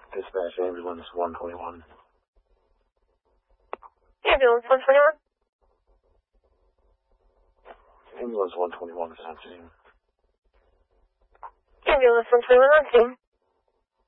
Dispatch ambulance 121. Ambulance 121. Ambulance 121 is on scene. Ambulance 121 on scene.